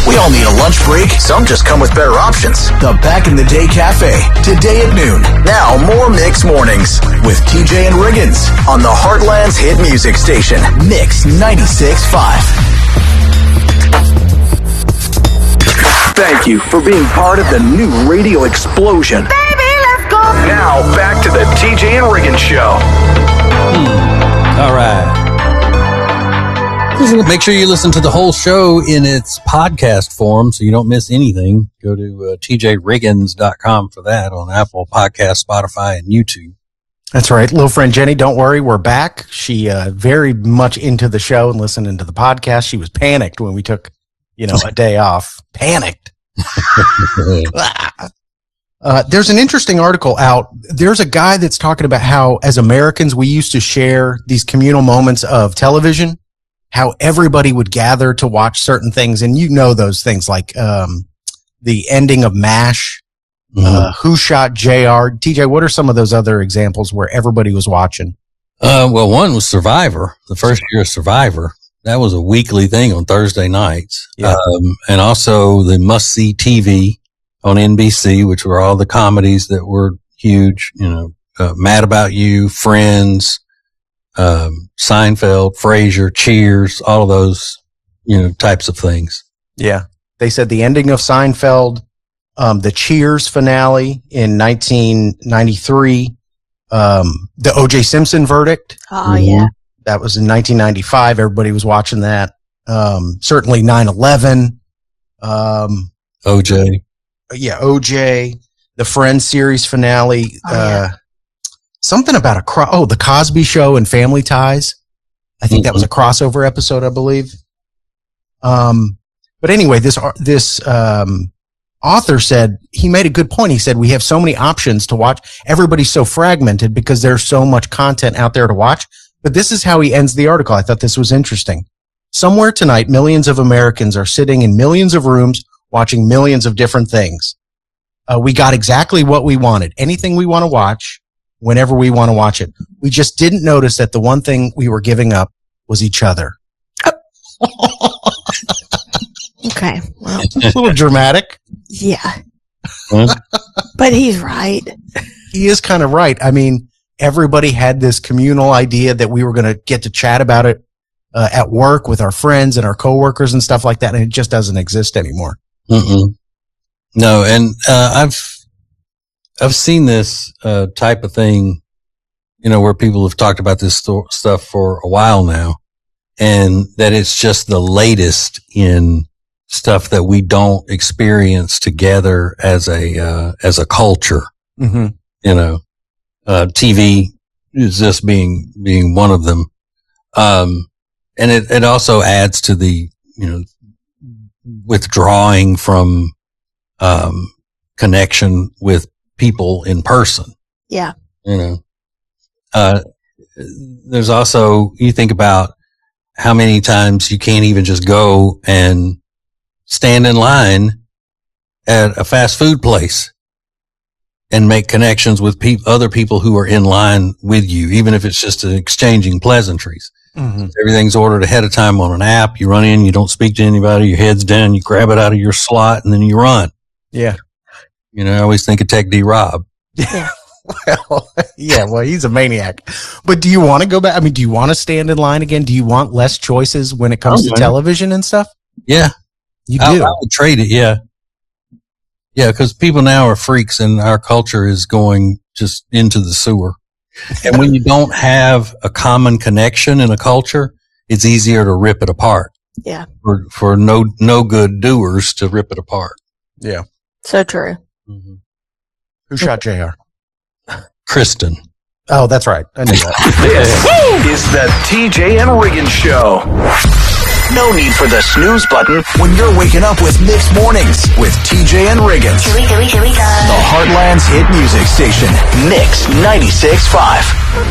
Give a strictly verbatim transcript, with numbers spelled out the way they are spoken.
We all need a lunch break. Some just come with better options. The Back in the Day Cafe, today at noon. Now, more Mix Mornings with T J and Riggins on the Heartland's hit music station, Mix ninety-six point five. Thank you for being part of the new radio explosion. Baby, let's go. Now, back to the T J and Riggins Show. Hmm. All right. Make sure you listen to the whole show in its podcast form so you don't miss anything. Go to uh, T J Riggins dot com for that on Apple Podcasts, Spotify, and YouTube. That's right. Little friend Jenny, don't worry. We're back. She uh, very much into the show and listening to the podcast. She was panicked when we took, you know, a day off. Panicked. uh, there's an interesting article out. There's a guy that's talking about how, as Americans, we used to share these communal moments of television. How everybody would gather to watch certain things. And you know those things like um, the ending of MASH, mm-hmm. uh, Who Shot J R? T J, what are some of those other examples where everybody was watching? Uh, well, one was Survivor, the first year of Survivor. That was a weekly thing on Thursday nights. Yeah. Um, and also the must-see T V on N B C, which were all the comedies that were huge, you know, uh, Mad About You, Friends, Um, Seinfeld, Frasier, Cheers, all of those, you know, types of things. Yeah. They said the ending of Seinfeld, um, the Cheers finale in nineteen ninety-three, um, the O J Simpson verdict. Oh, mm-hmm. yeah. That was in nineteen ninety-five. Everybody was watching that. Um, certainly nine eleven. Um, O J. Yeah, O J. The Friends series finale. Oh, yeah. Uh, Something about a cro- oh, the Cosby Show and Family Ties. I think mm-hmm. that was a crossover episode, I believe. Um, but anyway, this this um, author said he made a good point. He said we have so many options to watch. Everybody's so fragmented because there's so much content out there to watch. But this is how he ends the article. I thought this was interesting. Somewhere tonight, millions of Americans are sitting in millions of rooms watching millions of different things. Uh, we got exactly what we wanted. Anything we want to watch. Whenever we want to watch it. We just didn't notice that the one thing we were giving up was each other. Okay. Well, a little dramatic. Yeah. But he's right. He is kind of right. I mean, everybody had this communal idea that we were going to get to chat about it uh, at work with our friends and our coworkers and stuff like that, and it just doesn't exist anymore. Mm-mm. No, and uh, I've I've seen this uh, type of thing, you know, where people have talked about this sto- stuff for a while now, and that it's just the latest in stuff that we don't experience together as a uh, as a culture. Mm-hmm. You know, uh, T V is just being being one of them, um, and it it also adds to the you know withdrawing from um, connection with people in person. Yeah. You know, uh, there's also, you think about how many times you can't even just go and stand in line at a fast food place and make connections with pe- other people who are in line with you, even if it's just exchanging pleasantries. Mm-hmm. Everything's ordered ahead of time on an app. You run in, you don't speak to anybody, your head's down, you grab it out of your slot, and then you run. Yeah. You know, I always think of Tech D Rob. Yeah. Well, yeah, well, he's a maniac. But do you want to go back? I mean, do you want to stand in line again? Do you want less choices when it comes oh, to man. television and stuff? Yeah. You do? I, I would trade it, yeah. Yeah, because people now are freaks and our culture is going just into the sewer. And when you don't have a common connection in a culture, it's easier to rip it apart. Yeah. For, for no, no good doers to rip it apart. Yeah. So true. Mm-hmm. Who shot J R? Kristen. Oh, that's right. I knew that. This is the T J and Riggins Show. No need for the snooze button when you're waking up with Mixed Mornings with T J and Riggins. Here we go, here we go. The Heartland's hit music station, Mix ninety-six point five.